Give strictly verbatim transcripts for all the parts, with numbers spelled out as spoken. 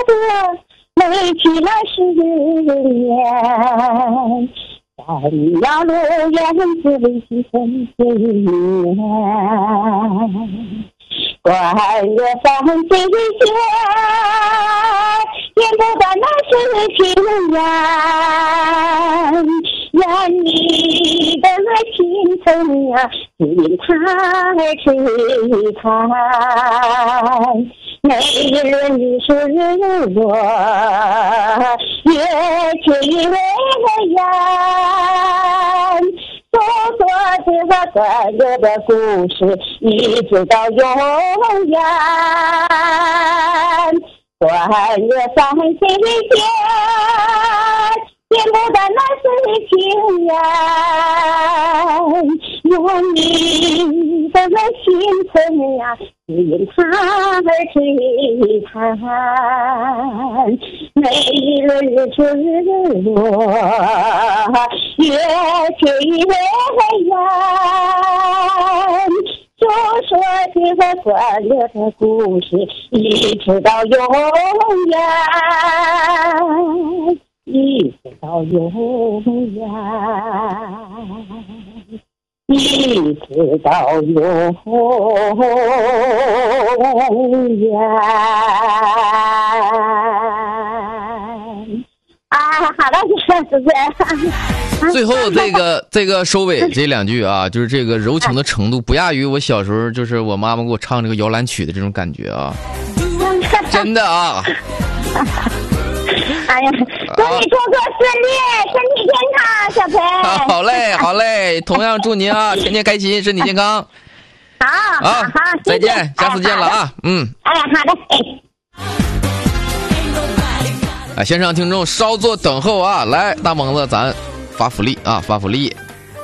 的美去了十年，三条路燕子为几分岁月，观月山水间，见不到那是情缘，愿你的青春呀，尽它璀璨。每轮日出日落，月缺月圆，说说这个欢乐的故事，一直到永远。欢乐山水间，见不到那是情缘，愿你的青春呀，因它而璀璨。每一轮日出日落，月缺月圆，说说这个欢乐的故事，一直到永远，一直到永远，一直到永远。啊，好了，谢谢。 最后这个这个收尾这两句啊，就是这个柔情的程度不亚于我小时候，就是我妈妈给我唱这个摇篮曲的这种感觉啊，真的啊。 哎呀，祝你工作顺利，身体健康，小裴。 啊、好嘞，好嘞，同样祝您啊，天天开心，身体健康。 好， 好， 好， 再见，下次见了啊，嗯。 哎，好的，哎。 啊，线上听众稍作等候啊！来，大猛子，咱发福利啊，发福利。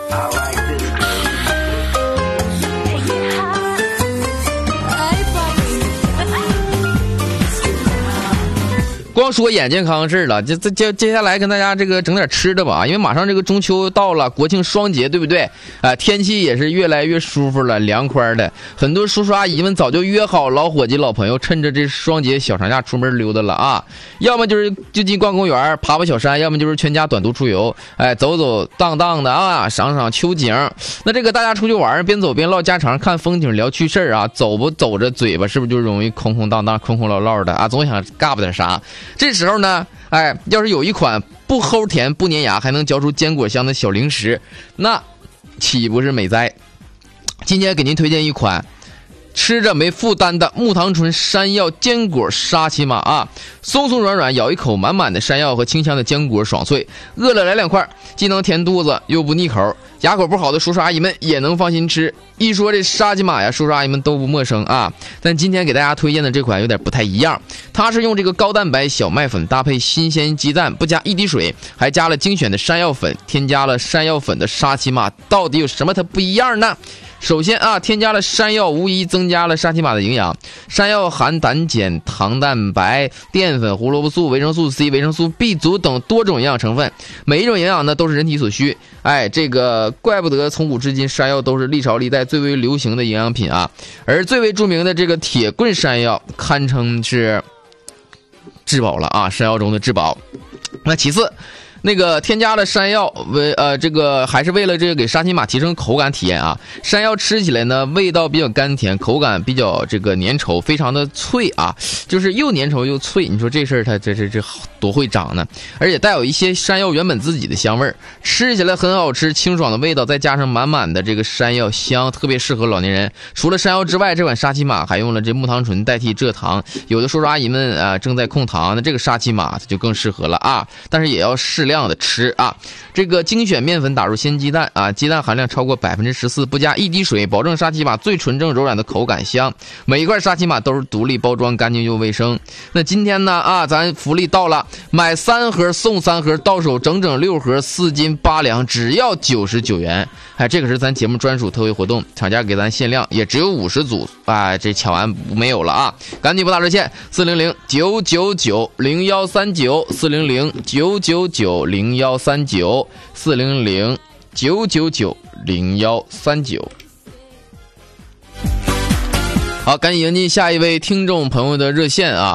光说眼健康事儿了，这这接接下来跟大家这个整点吃的吧，因为马上这个中秋到了，国庆双节，对不对？啊、呃，天气也是越来越舒服了，凉快的。很多叔叔阿姨们早就约好老伙计、老朋友，趁着这双节小长假出门溜达了啊。要么就是就近逛公园、爬爬小山，要么就是全家短途出游，哎，走走荡荡的啊，赏赏秋景。那这个大家出去玩，边走边唠家常，看风景，聊趣事儿啊，走不走着嘴巴是不是就容易空空荡荡、空空落落的啊？总想嘎巴点啥。这时候呢，哎，要是有一款不齁甜不粘牙还能嚼出坚果香的小零食，那岂不是美哉？今天给您推荐一款吃着没负担的木糖醇山药坚果沙琪玛啊，松松软软，咬一口满满的山药和清香的坚果爽脆，饿了来两块，既能填肚子又不腻口，牙口不好的叔叔阿姨们也能放心吃。一说这沙琪玛呀，叔叔阿姨们都不陌生啊。但今天给大家推荐的这款有点不太一样，它是用这个高蛋白小麦粉搭配新鲜鸡蛋，不加一滴水，还加了精选的山药粉，添加了山药粉的沙琪玛到底有什么它不一样呢？首先啊，添加了山药无疑增加了沙琪玛的营养。山药含胆碱、糖蛋白、淀粉、胡萝卜素、维生素 C、维生素 B 族等多种营养成分，每一种营养呢都是人体所需。哎，这个怪不得从古至今山药都是历朝历代最为流行的营养品啊。而最为著名的这个铁棍山药堪称是至宝了啊，山药中的至宝。那其次，那个添加了山药为呃这个还是为了这个给沙琪玛提升口感体验啊。山药吃起来呢味道比较甘甜，口感比较这个粘稠，非常的脆啊，就是又粘稠又脆。你说这事儿它这这这多会长呢？而且带有一些山药原本自己的香味儿，吃起来很好吃，清爽的味道，再加上满满的这个山药香，特别适合老年人。除了山药之外，这款沙琪玛还用了这木糖醇代替蔗糖，有的叔叔阿姨们啊、呃、正在控糖，那这个沙琪玛它就更适合了啊，但是也要适量的吃啊。这个精选面粉打入鲜鸡蛋啊，鸡蛋含量超过百分之十四，不加一滴水，保证沙琪玛最纯正柔软的口感香。每一块沙琪玛都是独立包装，干净又卫生。那今天呢啊，咱福利到了，买三盒送三盒，到手整整六盒，四斤八两，只要九十九元。哎，这个是咱节目专属特惠活动，厂家给咱限量，也只有五十组啊，这抢完没有了啊，赶紧拨打热线四零零九九九零幺三九四零零九九九零幺三九四零零九九九零幺三九。好，赶紧迎接下一位听众朋友的热线啊！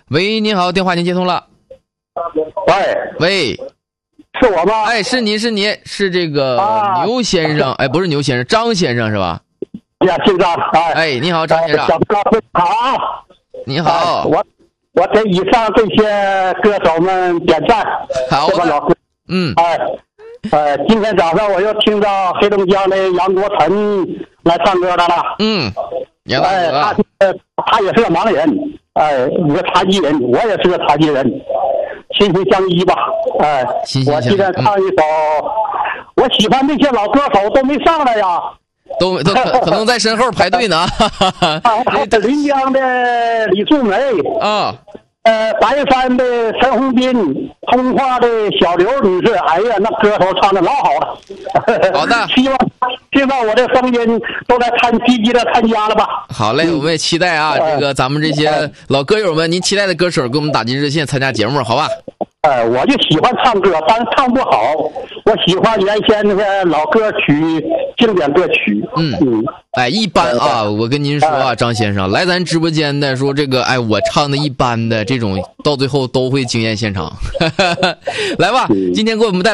喂，你好，电话您接通了。 喂喂， 是我吗？ 哎，是您，是您，是这个啊牛先生，哎，不是牛先生，张先生是吧？ 呀，姓张。哎， 哎，你好，张先生。 小哥好。 你好。 我我给以上这些歌手们点赞。 好的。 老哥。 嗯。 哎，呃，今天早上我又听到黑龙江的杨国成来唱歌的了。 嗯。杨大哥。哎，他他也是个盲人，哎，一个残疾人，我也是个残疾人。心心相依吧，哎，我今天唱一首、嗯，我喜欢那些老歌手都没上来呀， 都都可可能在身后排队呢。 临江的李素梅啊， 呃，白山的陈红斌，通化的小刘女士，哎呀，那歌手唱的老好了。 好的， 希望希望我的声音都来参积极的参加了吧。 好嘞，我们也期待啊，嗯、这个咱们这些老歌友们，您期待的歌手给我们打进热线参加节目，好吧？ 哎，我就喜欢唱歌，但是唱不好。我喜欢原先那个老歌曲、经典歌曲。 嗯嗯，哎，一般啊，我跟您说啊，张先生，来咱直播间的说这个，哎，我唱的一般的这种，到最后都会惊艳现场。来吧，今天给我们带来。